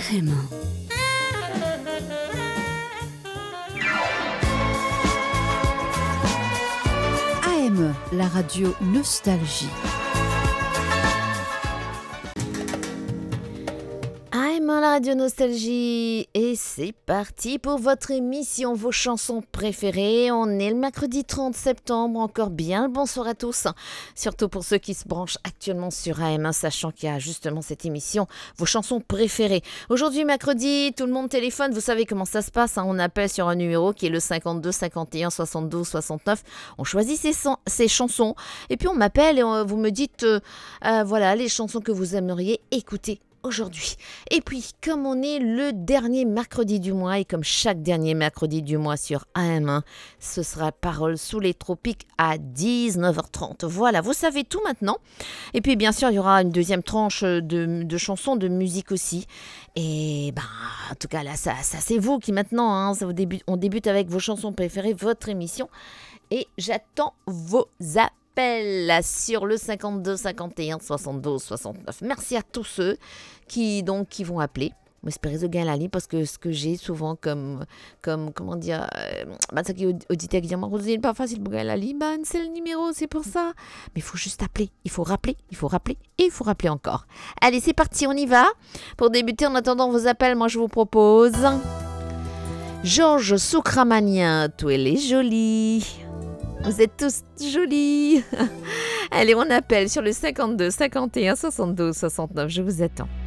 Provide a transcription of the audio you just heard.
AM. AM, la radio Nostalgie. La radio Nostalgie, et c'est parti pour votre émission, vos chansons préférées. On est le mercredi 30 septembre, encore bien le bonsoir à tous, surtout pour ceux qui se branchent actuellement sur AM1, sachant qu'il y a justement cette émission, vos chansons préférées. Aujourd'hui mercredi, tout le monde téléphone, vous savez comment ça se passe, on appelle sur un numéro qui est le 52 51 72 69, on choisit ses chansons, et puis on m'appelle et vous me dites, voilà les chansons que vous aimeriez écouter aujourd'hui. Et puis, comme on est le dernier mercredi du mois et comme chaque dernier mercredi du mois sur AM1, ce sera Paroles sous les tropiques à 19h30. Voilà, vous savez tout maintenant. Et puis, bien sûr, il y aura une deuxième tranche de chansons, de musique aussi. Et en tout cas, là, ça c'est vous qui maintenant, on débute avec vos chansons préférées, votre émission. Et j'attends vos appels sur le 52 51 72 69. Merci à tous ceux qui vont appeler. J'espère que gagner la ligne parce que ce que j'ai souvent comme comment dire, ça qui est auditeur qui dit c'est pas facile pour gagner la ligne, c'est le numéro, c'est pour ça. Mais il faut juste appeler, il faut rappeler et il faut rappeler encore. Allez, c'est parti, on y va. Pour débuter, en attendant vos appels, moi je vous propose Georges Soukramanian, toi elle est jolie. Vous êtes tous jolis. Allez, on appelle sur le 52 51 72 69. Je vous attends.